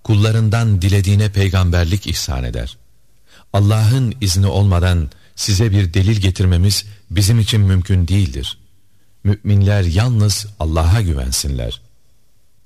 kullarından dilediğine peygamberlik ihsan eder. Allah'ın izni olmadan size bir delil getirmemiz bizim için mümkün değildir. Müminler yalnız Allah'a güvensinler.